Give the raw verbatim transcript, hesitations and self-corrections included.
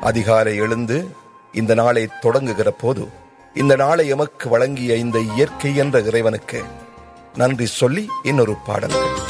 அதிகாலை எழுந்து இந்த நாளை தொடங்குகிற போது இந்த நாளை எமக்கு வழங்கிய இந்த இயற்கை என்ற இறைவனுக்கு நன்றி சொல்லி இன்னொரு பாடல்.